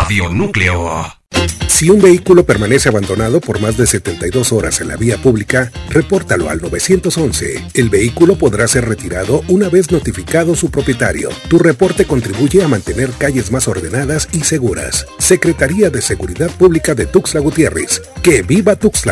Radio Núcleo. Si un vehículo permanece abandonado por más de 72 horas en la vía pública, repórtalo al 911. El vehículo podrá ser retirado una vez notificado su propietario. Tu reporte contribuye a mantener calles más ordenadas y seguras. Secretaría de Seguridad Pública de Tuxtla Gutiérrez. ¡Que viva Tuxtla!